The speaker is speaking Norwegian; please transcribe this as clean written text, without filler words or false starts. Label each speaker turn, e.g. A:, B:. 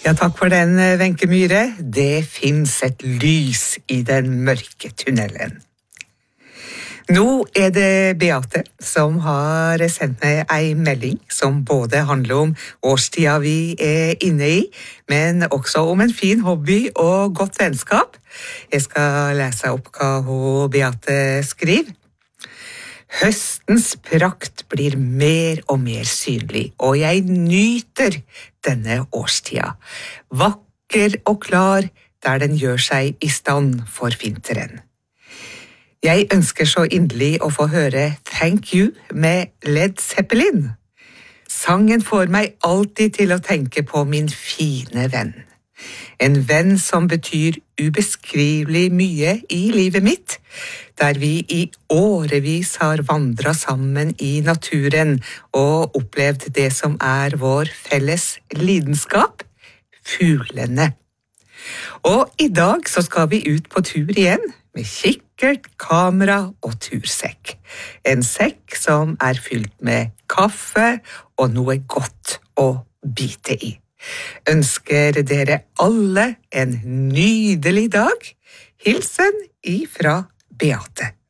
A: Ja, takk for den, Wenche Myhre. Det finnes et lys i den mørke tunnelen. Nå det Beate som har sendt meg ei melding som både handler om årstida vi inne i, men også om en fin hobby og godt vennskap. Jeg skal lese opp hva hun Beate skriver. Høstens prakt blir mer og mer synlig, og jeg nyter denne årstida. Vakker og klar der den gjør seg i stand for vinteren. Jeg ønsker så inderlig å få høre Thank You med Led Zeppelin. Sangen får meg alltid til å tenke på min fine venn. En venn som betyr ubeskrivelig mye i livet mitt, der vi i årevis har vandret sammen i naturen og opplevd det som vår felles lidenskap, fuglene. Og i dag så skal vi ut på tur igjen, med kikkert, kamera og tursekk. En sekk som fylt med kaffe og noe godt å bite i. Ønsker dere alle en nydelig dag. Hilsen ifra Beate.